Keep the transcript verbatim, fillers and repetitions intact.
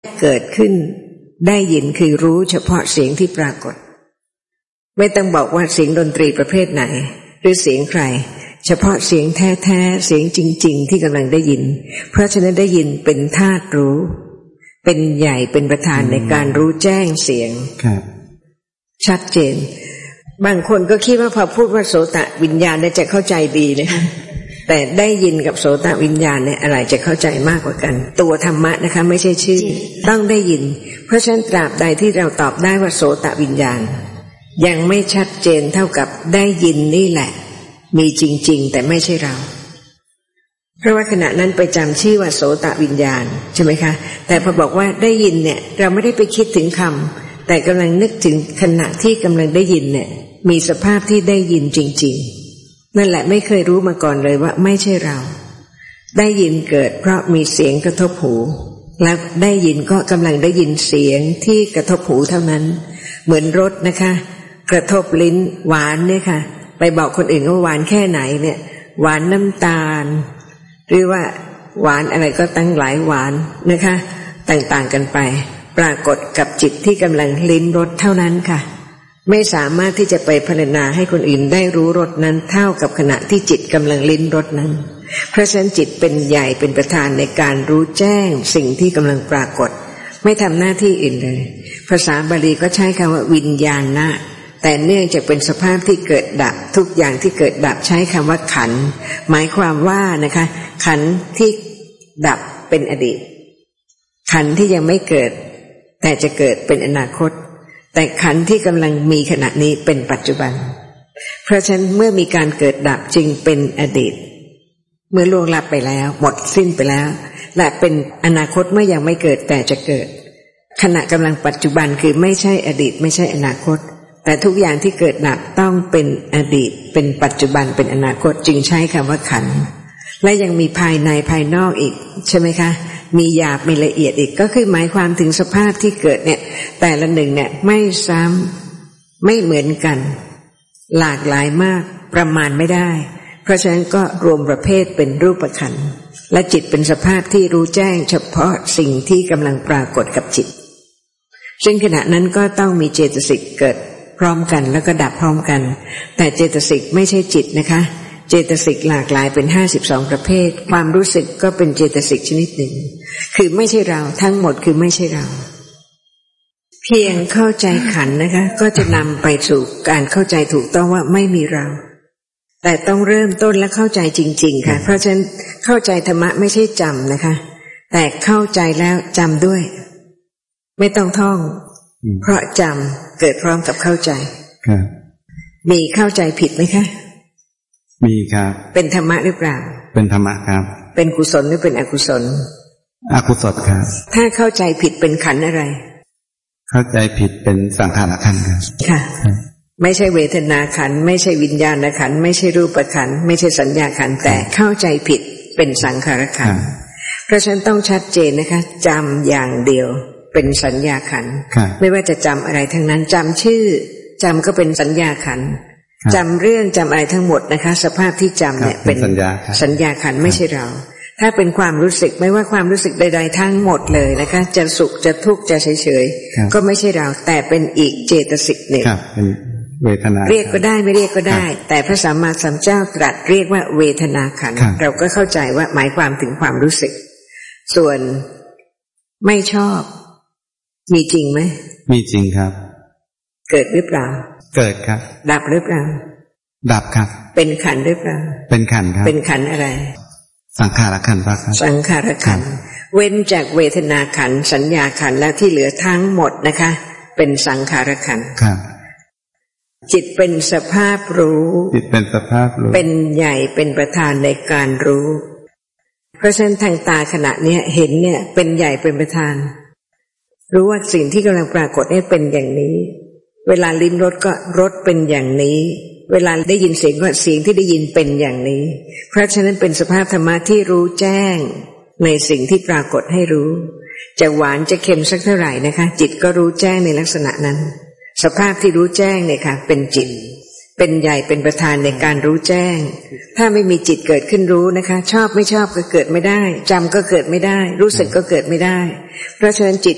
เกิดขึ้นได้ยินคือรู้เฉพาะเสียงที่ปรากฏไม่ต้องบอกว่าเสียงดนตรีประเภทไหนหรือเสียงใครเฉพาะเสียงแท้ๆเสียงจริงๆที่กำลังได้ยินเพราะฉะนั้นได้ยินเป็นธาตุรู้เป็นใหญ่เป็นประธานในการรู้แจ้งเสียงชัดเจนบางคนก็คิดว่าพอพูดว่าโสตวิญญาณเนี่ยจะเข้าใจดีนะคะแต่ได้ยินกับโสตวิญญาณเนี่ยอะไรจะเข้าใจมากกว่ากันตัวธรรมะนะคะไม่ใช่ชื่อต้องได้ยินเพราะฉะนั้นตราบใดที่เราตอบได้ว่าโสตวิญญาณยังไม่ชัดเจนเท่ากับได้ยินนี่แหละมีจริงๆแต่ไม่ใช่เราเพราะว่าขณะนั้นไปจำชื่อว่าโสตวิญญาณใช่ไหมคะแต่พอบอกว่าได้ยินเนี่ยเราไม่ได้ไปคิดถึงคำแต่กำลังนึกถึงขณะที่กำลังได้ยินเนี่ยมีสภาพที่ได้ยินจริงๆนั่นแหละไม่เคยรู้มาก่อนเลยว่าไม่ใช่เราได้ยินเกิดเพราะมีเสียงกระทบหูแล้วได้ยินก็กำลังได้ยินเสียงที่กระทบหูเท่านั้นเหมือนรสนะคะกระทบลิ้นหวานเนี่ยค่ะไปบอกคนอื่นว่าหวานแค่ไหนเนี่ยหวานน้ำตาลหรือว่าหวานอะไรก็ตั้งหลายหวานนะคะต่างๆกันไปปรากฏกับจิตที่กำลังลิ้มรสเท่านั้นค่ะไม่สามารถที่จะไปพรรณนาให้คนอื่นได้รู้รสนั้นเท่ากับขณะที่จิตกำลังลิ้มรสนั้นเพราะฉะนั้นจิตเป็นใหญ่เป็นประธานในการรู้แจ้งสิ่งที่กำลังปรากฏไม่ทำหน้าที่อื่นเลยภาษาบาลีก็ใช้คำว่าวิญญาณนะแต่เนื่องจากเป็นสภาพที่เกิดดับทุกอย่างที่เกิดดับใช้คำว่าขันธ์หมายความว่านะคะขันธ์ที่ดับเป็นอดีตขันธ์ที่ยังไม่เกิดแต่จะเกิดเป็นอนาคตแต่ขันธ์ที่กำลังมีขณะนี้เป็นปัจจุบันเพราะฉะนั้นเมื่อมีการเกิดดับจึงเป็นอดีตเมื่อล่วงลับไปแล้วหมดสิ้นไปแล้วและเป็นอนาคตเมื่อยังไม่เกิดแต่จะเกิดขณะกำลังปัจจุบันคือไม่ใช่อดีตไม่ใช่อนาคตแต่ทุกอย่างที่เกิดดับต้องเป็นอดีตเป็นปัจจุบันเป็นอนาคตจึงใช้คำว่าขันธ์และยังมีภายในภายนอกอีกใช่ไหมคะมีหยาบมีละเอียดอีกก็คือหมายความถึงสภาพที่เกิดเนี่ยแต่ละหนึ่งเนี่ยไม่ซ้ำไม่เหมือนกันหลากหลายมากประมาณไม่ได้เพราะฉะนั้นก็รวมประเภทเป็นรูปขันธ์และจิตเป็นสภาพที่รู้แจ้งเฉพาะสิ่งที่กำลังปรากฏกับจิตซึ่งขณะนั้นก็ต้องมีเจตสิกเกิดพร้อมกันแล้วก็ดับพร้อมกันแต่เจตสิกไม่ใช่จิตนะคะเจตสิกหลากหลายเป็นห้าสิบสองประเภทความรู้สึกก็เป็นเจตสิกชนิดหนึ่งคือไม่ใช่เราทั้งหมดคือไม่ใช่เราเพียงเข้าใจขันธ์นะคะก็จะนำไปสู่การเข้าใจถูกต้องว่าไม่มีเราแต่ต้องเริ่มต้นและเข้าใจจริงๆค่ะเพราะฉะนั้นเข้าใจธรรมะไม่ใช่จำนะคะแต่เข้าใจแล้วจำด้วยไม่ต้องท่องเพราะจำเกิดพร้อมกับเข้าใจมีเข้าใจผิดไหมคะมีครับเป็นธรรมะหรือเปล่าเป็นธรรมะครับเป็นกุศลหรือเป็นอกุศลอกุศลครับถ้าเข้าใจผิดเป็นขันธ์อะไรเข้าใจผิดเป็นสังขารขันธ์ครับค่ะไม่ใช่เวทนาขันธ์ไม่ใช่วิญญาณขันธ์ไม่ใช่รูปขันธ์ไม่ใช่สัญญาขันธ์แต่เข้าใจผิดเป็นสังขารขันธ์เพราะฉะนั้นต้องชัดเจนนะคะจำอย่างเดียวเป็นสัญญาขันธ์ไม่ว่าจะจำอะไรทั้งนั้นจำชื่อจำก็เป็นสัญญาขันธ์จำเรื่องจำอะไรทั้งหมดนะคะสภาพที่จำเนี่ยเป็นสัญญาขันธ์ไม่ใช่เราถ้าเป็นความรู้สึกไม่ว่าความรู้สึกใดๆทั้งหมดเลยนะคะจะสุขจะทุกข์จะเฉยๆก็ไม่ใช่เราแต่เป็นอีกเจตสิกหนึ่งเวทนาเรียกก็ได้ไม่เรียกก็ได้แต่พระสัมมาสัมพุทธเจ้าตรัสเรียกว่าเวทนาขันธ์เราก็เข้าใจว่าหมายความถึงความรู้สึกส่วนไม่ชอบมีจริงไหมมีจริงครับเกิดหรือเปล่าเกิดครับดับหรือเปล่าดับครับเป็นขันธ์หรือเปล่าเป็นขันธ์ครับเป็นขันธ์อะไรสังขารขันธ์ป่ะครับสังขารขันธ์เว้นจากเวทนาขันธ์สัญญาขันธ์แล้วที่เหลือทั้งหมดนะคะเป็นสังขารขันธ์ครับจิตเป็นสภาพรู้จิตเป็นสภาพรู้เป็นใหญ่เป็นประธานในการรู้เพราะฉะนั้นทางตาขณะนี้เห็นเนี่ยเป็นใหญ่เป็นประธานรู้ว่าสิ่งที่กำลังปรากฏเนี่ยเป็นอย่างนี้เวลาลิ้มรสก็รสเป็นอย่างนี้เวลาได้ยินเสียงก็เสียงที่ได้ยินเป็นอย่างนี้เพราะฉะนั้นเป็นสภาพธรรมะที่รู้แจ้งในสิ่งที่ปรากฏให้รู้จะหวานจะเค็มสักเท่าไหร่นะคะจิตก็รู้แจ้งในลักษณะนั้นสภาพที่รู้แจ้งเนี่ยค่ะเป็นจิตเป็นใหญ่เป็นประธานในการรู้แจ้งถ้าไม่มีจิตเกิดขึ้นรู้นะคะชอบไม่ชอบก็เกิดไม่ได้จำก็เกิดไม่ได้รู้สึกก็เกิดไม่ได้เพราะฉะนั้นจิต